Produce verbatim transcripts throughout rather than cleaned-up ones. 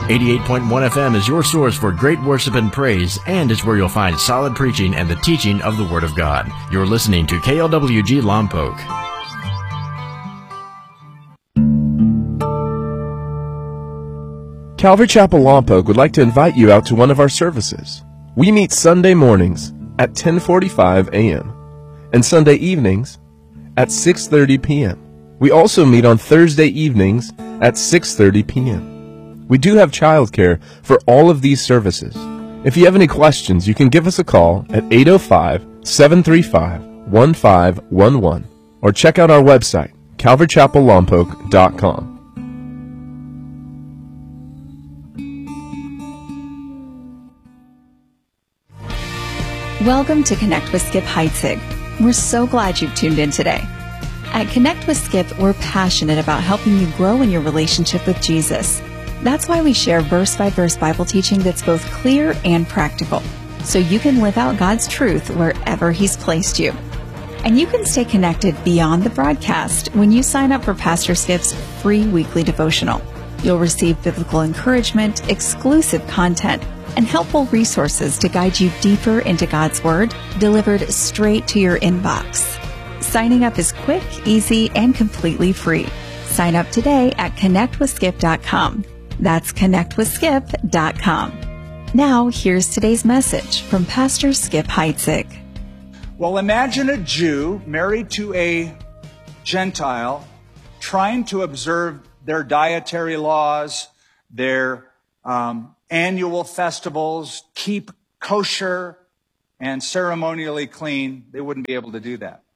eighty-eight point one F M is your source for great worship and praise, and is where you'll find solid preaching and the teaching of the Word of God. You're listening to K L W G Lompoc. Calvary Chapel Lompoc would like to invite you out to one of our services. We meet Sunday mornings at ten forty-five a.m. and Sunday evenings at six thirty p.m. We also meet on Thursday evenings at six thirty p.m. We do have childcare for all of these services. If you have any questions, you can give us a call at eight oh five, seven three five, one five one one or check out our website, calvary chapel lompoc dot com. Welcome to Connect with Skip Heitzig. We're so glad you've tuned in today. At Connect with Skip, we're passionate about helping you grow in your relationship with Jesus. That's why we share verse-by-verse Bible teaching that's both clear and practical, so you can live out God's truth wherever He's placed you. And you can stay connected beyond the broadcast when you sign up for Pastor Skip's free weekly devotional. You'll receive biblical encouragement, exclusive content, and helpful resources to guide you deeper into God's Word, delivered straight to your inbox. Signing up is quick, easy, and completely free. Sign up today at connect with skip dot com. That's connect with skip dot com. Now, here's today's message from Pastor Skip Heitzig. Well, imagine a Jew married to a Gentile trying to observe their dietary laws, their um, annual festivals, keep kosher and ceremonially clean. They wouldn't be able to do that.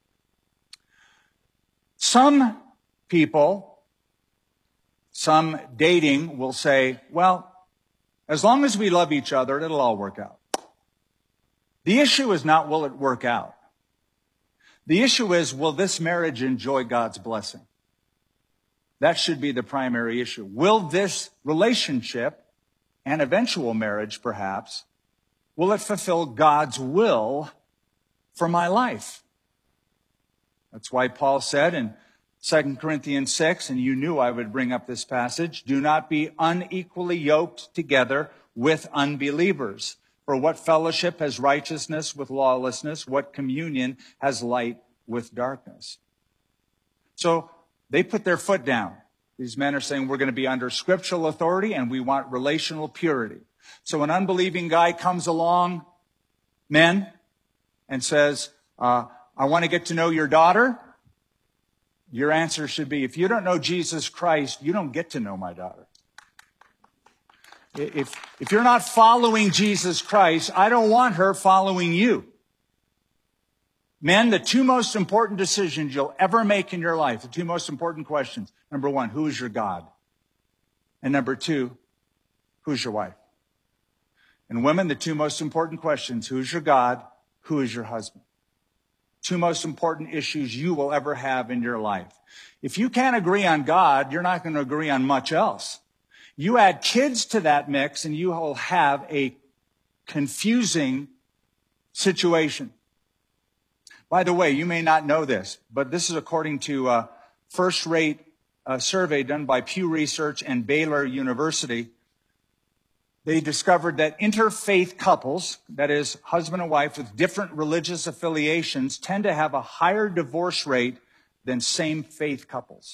Some people, some dating will say, well, as long as we love each other, it'll all work out. The issue is not will it work out. The issue is, will this marriage enjoy God's blessing? That should be the primary issue. Will this relationship, and eventual marriage perhaps, will it fulfill God's will for my life? That's why Paul said in Second Corinthians six, and you knew I would bring up this passage, do not be unequally yoked together with unbelievers. For what fellowship has righteousness with lawlessness? What communion has light with darkness? So they put their foot down. These men are saying we're going to be under scriptural authority and we want relational purity. So an unbelieving guy comes along, men, and says, uh, I want to get to know your daughter. Your answer should be, if you don't know Jesus Christ, you don't get to know my daughter. If, if you're not following Jesus Christ, I don't want her following you. Men, the two most important decisions you'll ever make in your life, the two most important questions. Number one, who is your God? And number two, who's your wife? And women, the two most important questions, who's your God? Who is your husband? Two most important issues you will ever have in your life. If you can't agree on God, you're not going to agree on much else. You add kids to that mix and you will have a confusing situation. By the way, you may not know this, but this is according to a first-rate uh, survey done by Pew Research and Baylor University. They discovered that interfaith couples, that is, husband and wife with different religious affiliations, tend to have a higher divorce rate than same-faith couples.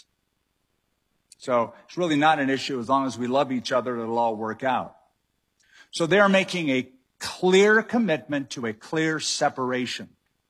So it's really not an issue. As long as we love each other, it'll all work out. So they are making a clear commitment to a clear separation.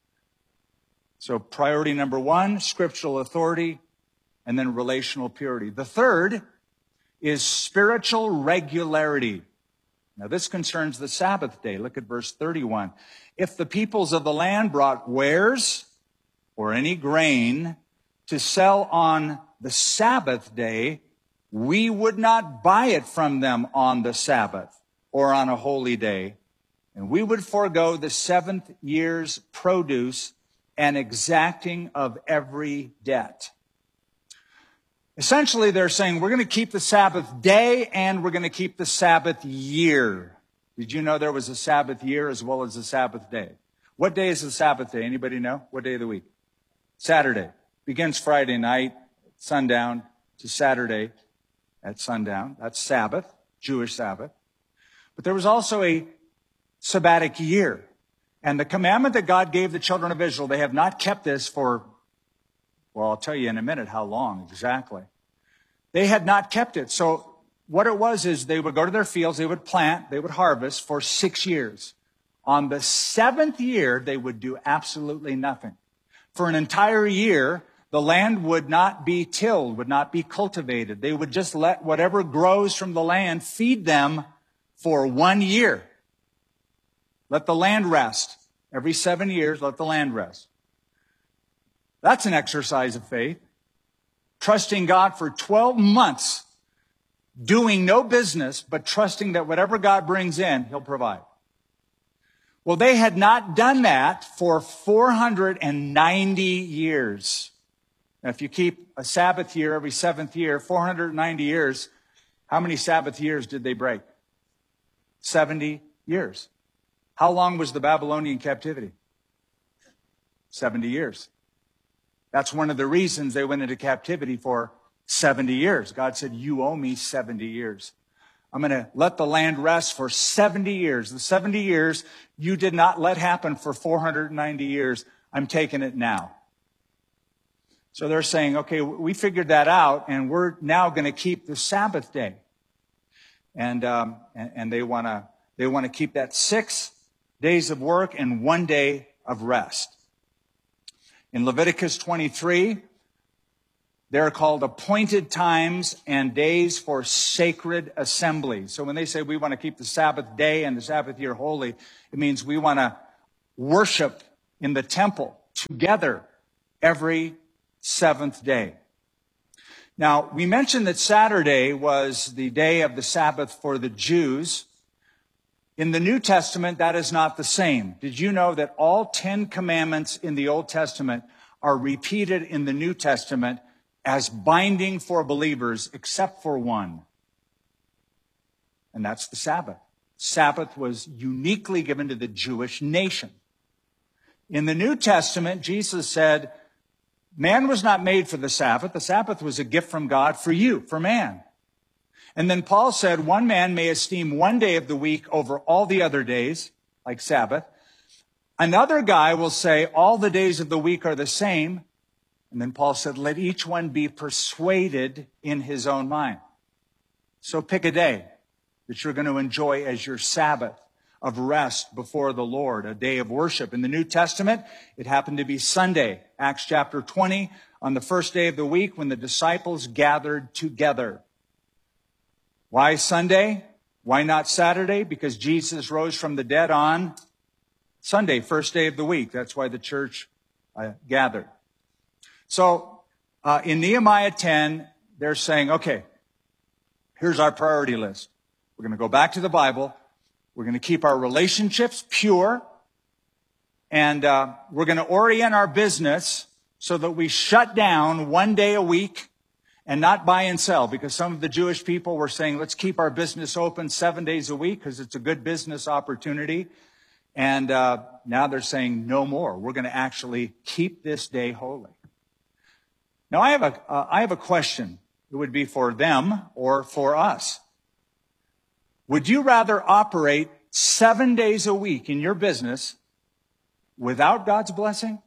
So priority number one, scriptural authority, and then relational purity. The third is spiritual regularity. Now, this concerns the Sabbath day. Look at verse thirty-one. If the peoples of the land brought wares or any grain to sell on the Sabbath day, we would not buy it from them on the Sabbath or on a holy day, and we would forego the seventh year's produce and exacting of every debt. Essentially, they're saying we're going to keep the Sabbath day and we're going to keep the Sabbath year. Did you know there was a Sabbath year as well as a Sabbath day? What day is the Sabbath day? Anybody know? What day of the week? Saturday. Begins Friday night, sundown, to Saturday at sundown. That's Sabbath. Jewish Sabbath. But there was also a sabbatic year. And the commandment that God gave the children of Israel, they have not kept this for, well, I'll tell you in a minute how long exactly. They had not kept it. So what it was is they would go to their fields, they would plant, they would harvest for six years. On the seventh year, they would do absolutely nothing. For an entire year, the land would not be tilled, would not be cultivated. They would just let whatever grows from the land feed them for one year. Let the land rest. Every seven years, let the land rest. That's an exercise of faith. Trusting God for twelve months, doing no business, but trusting that whatever God brings in, He'll provide. Well, they had not done that for four hundred ninety years. Now, if you keep a Sabbath year every seventh year, four hundred ninety years, how many Sabbath years did they break? seventy years. How long was the Babylonian captivity? seventy years. That's one of the reasons they went into captivity for seventy years. God said, you owe me seventy years. I'm going to let the land rest for seventy years. The seventy years you did not let happen for four hundred ninety years. I'm taking it now. So they're saying, okay, we figured that out, and we're now going to keep the Sabbath day. And, um, and, and they want to, they want to keep that six days of work and one day of rest. In Leviticus twenty-three, they're called appointed times and days for sacred assembly. So when they say we want to keep the Sabbath day and the Sabbath year holy, it means we want to worship in the temple together every seventh day. Now, we mentioned that Saturday was the day of the Sabbath for the Jews. In the New Testament, that is not the same. Did you know that all Ten Commandments in the Old Testament are repeated in the New Testament as binding for believers, except for one? And that's the Sabbath. Sabbath was uniquely given to the Jewish nation. In the New Testament, Jesus said, man was not made for the Sabbath. The Sabbath was a gift from God for you, for man. And then Paul said, one man may esteem one day of the week over all the other days, like Sabbath. Another guy will say all the days of the week are the same. And then Paul said, let each one be persuaded in his own mind. So pick a day that you're going to enjoy as your Sabbath of rest before the Lord, a day of worship. In the New Testament, it happened to be Sunday, Acts chapter twenty, on the first day of the week when the disciples gathered together. Why Sunday? Why not Saturday? Because Jesus rose from the dead on Sunday, first day of the week. That's why the church uh, gathered. So uh, in Nehemiah ten, they're saying, okay, here's our priority list. We're going to go back to the Bible. We're going to keep our relationships pure. And uh, we're going to orient our business so that we shut down one day a week and not buy and sell, because some of the Jewish people were saying, let's keep our business open seven days a week because it's a good business opportunity. And uh, now they're saying no more. We're going to actually keep this day holy. Now, I have a, uh, I have a question. It would be for them or for us. Would you rather operate seven days a week in your business without God's blessing?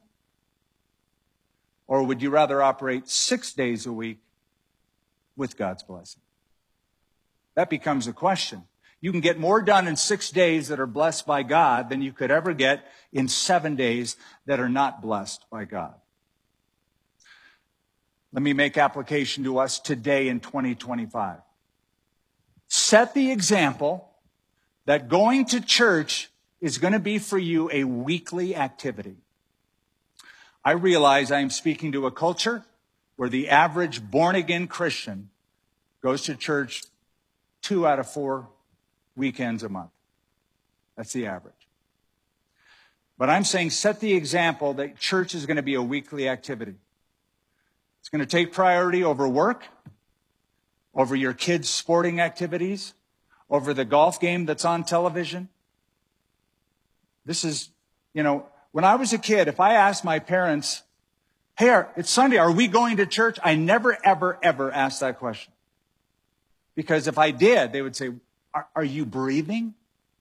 Or would you rather operate six days a week with God's blessing? That becomes a question. You can get more done in six days that are blessed by God than you could ever get in seven days that are not blessed by God. Let me make application to us today in twenty twenty-five. Set the example that going to church is going to be for you a weekly activity. I realize I am speaking to a culture where the average born-again Christian goes to church two out of four weekends a month. That's the average. But I'm saying set the example that church is going to be a weekly activity. It's going to take priority over work, over your kids' sporting activities, over the golf game that's on television. This is, you know, when I was a kid, if I asked my parents, hey, it's Sunday, are we going to church? I never, ever, ever asked that question. Because if I did, they would say, are, are you breathing?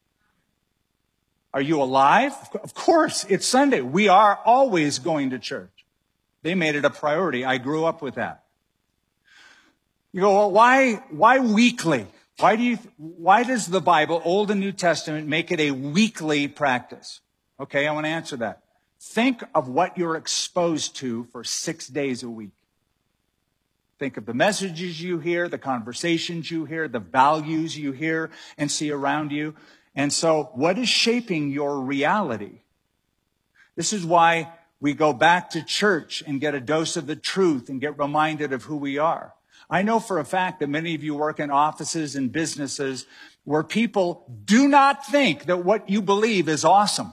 Are you alive? Of course, it's Sunday. We are always going to church. They made it a priority. I grew up with that. You go, well, why, why weekly? Why do you, why does the Bible, Old and New Testament, make it a weekly practice? Okay, I want to answer that. Think of what you're exposed to for six days a week. Think of the messages you hear, the conversations you hear, the values you hear and see around you. And so what is shaping your reality? This is why we go back to church and get a dose of the truth and get reminded of who we are. I know for a fact that many of you work in offices and businesses where people do not think that what you believe is awesome.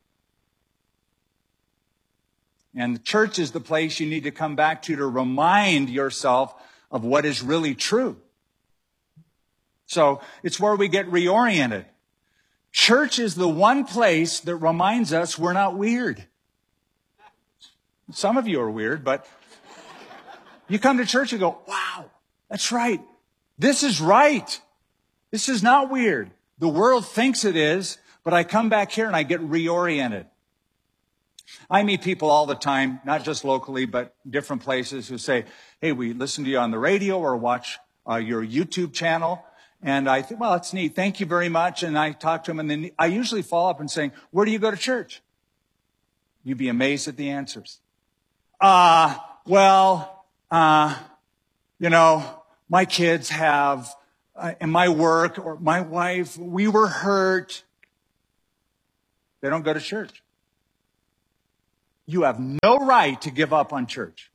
And the church is the place you need to come back to to remind yourself of what is really true. So it's where we get reoriented. Church is the one place that reminds us we're not weird. Some of you are weird, but you come to church and go, wow, that's right. This is right. This is not weird. The world thinks it is, but I come back here and I get reoriented. I meet people all the time, not just locally, but different places, who say, hey, we listen to you on the radio or watch uh, your YouTube channel. And I think, well, it's neat. Thank you very much. And I talk to them, and then I usually follow up and saying, where do you go to church? You'd be amazed at the answers. Uh, well, uh, you know, my kids have, uh, and my work, or my wife, we were hurt. They don't go to church. You have no right to give up on church.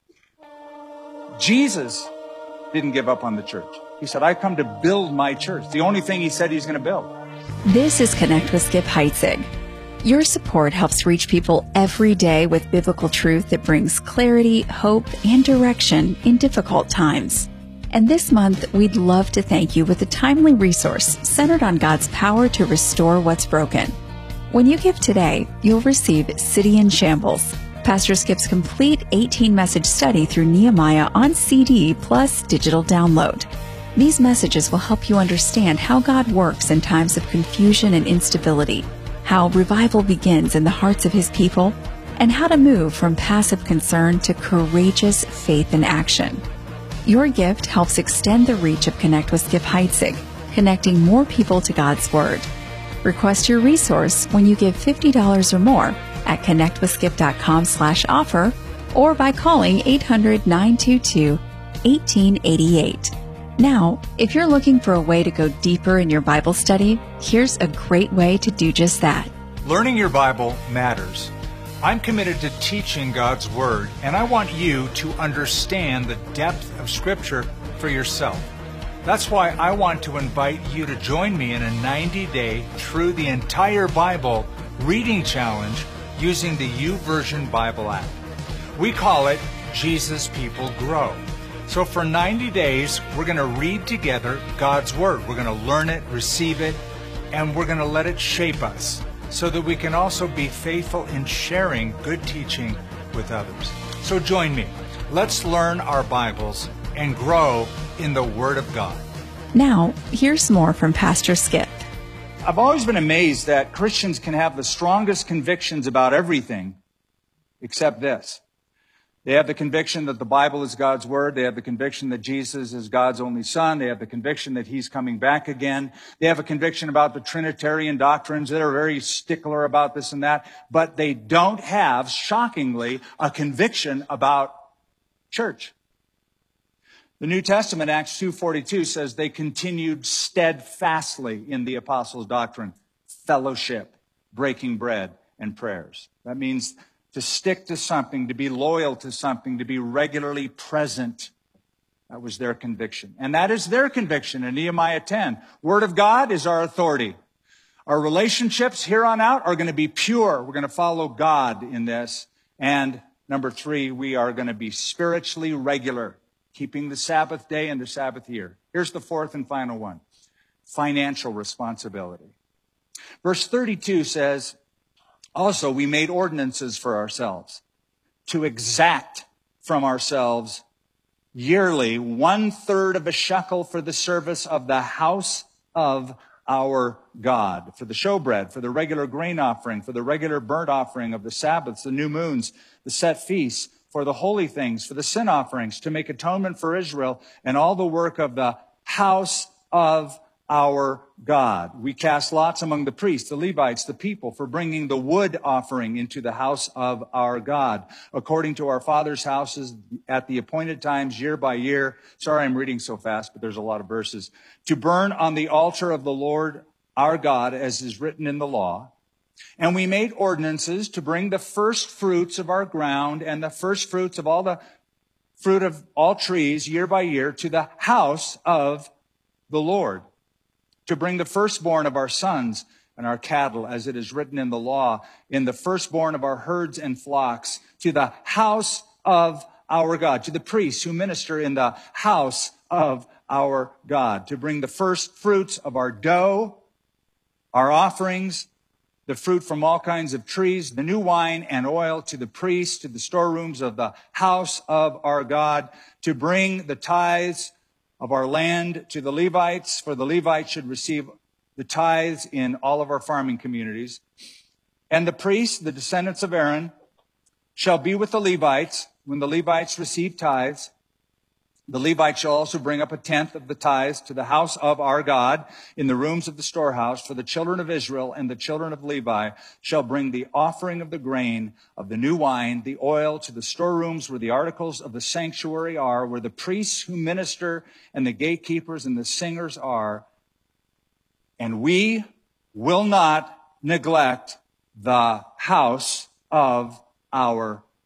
Jesus didn't give up on the church. He said, I come to build my church. The only thing he said he's going to build. This is Connect with Skip Heitzig. Your support helps reach people every day with biblical truth that brings clarity, hope, and direction in difficult times. And this month, we'd love to thank you with a timely resource centered on God's power to restore what's broken. When you give today, you'll receive City in Shambles, Pastor Skip's complete eighteen-message study through Nehemiah on C D plus digital download. These messages will help you understand how God works in times of confusion and instability, how revival begins in the hearts of His people, and how to move from passive concern to courageous faith in action. Your gift helps extend the reach of Connect with Skip Heitzig, connecting more people to God's Word. Request your resource when you give fifty dollars or more at connectwithskip.com slash offer or by calling eight hundred, nine two two, one eight eight eight. Now, if you're looking for a way to go deeper in your Bible study, here's a great way to do just that. Learning your Bible matters. I'm committed to teaching God's Word, and I want you to understand the depth of Scripture for yourself. That's why I want to invite you to join me in a ninety-day Through the Entire Bible reading challenge using the YouVersion Bible app. We call it Jesus People Grow. So for ninety days, we're going to read together God's Word. We're going to learn it, receive it, and we're going to let it shape us so that we can also be faithful in sharing good teaching with others. So join me. Let's learn our Bibles and grow in the Word of God. Now, here's more from Pastor Skip. I've always been amazed that Christians can have the strongest convictions about everything except this. They have the conviction that the Bible is God's Word. They have the conviction that Jesus is God's only Son. They have the conviction that He's coming back again. They have a conviction about the Trinitarian doctrines. They're very stickler about this and that. But they don't have, shockingly, a conviction about church. The New Testament, Acts two forty-two, says they continued steadfastly in the apostles' doctrine, fellowship, breaking bread, and prayers. That means to stick to something, to be loyal to something, to be regularly present. That was their conviction. And that is their conviction in Nehemiah ten. Word of God is our authority. Our relationships here on out are going to be pure. We're going to follow God in this. And number three, we are going to be spiritually regular, keeping the Sabbath day and the Sabbath year. Here's the fourth and final one, financial responsibility. Verse thirty-two says, also, we made ordinances for ourselves to exact from ourselves yearly one third of a shekel for the service of the house of our God, for the showbread, for the regular grain offering, for the regular burnt offering of the Sabbaths, the new moons, the set feasts, for the holy things, for the sin offerings, to make atonement for Israel, and all the work of the house of our God. We cast lots among the priests, the Levites, the people, for bringing the wood offering into the house of our God, according to our fathers' houses at the appointed times, year by year. Sorry, I'm reading so fast, but there's a lot of verses. To burn on the altar of the Lord our God, as is written in the law. And we made ordinances to bring the first fruits of our ground and the first fruits of all the fruit of all trees year by year to the house of the Lord, to bring the firstborn of our sons and our cattle, as it is written in the law, in the firstborn of our herds and flocks, to the house of our God, to the priests who minister in the house of our God, to bring the first fruits of our dough, our offerings, the fruit from all kinds of trees, the new wine and oil to the priests, to the storerooms of the house of our God, to bring the tithes of our land to the Levites, for the Levites should receive the tithes in all of our farming communities. And the priests, the descendants of Aaron, shall be with the Levites when the Levites receive tithes. The Levites shall also bring up a tenth of the tithes to the house of our God in the rooms of the storehouse. For the children of Israel and the children of Levi shall bring the offering of the grain, of the new wine, the oil to the storerooms where the articles of the sanctuary are, where the priests who minister and the gatekeepers and the singers are. And we will not neglect the house of our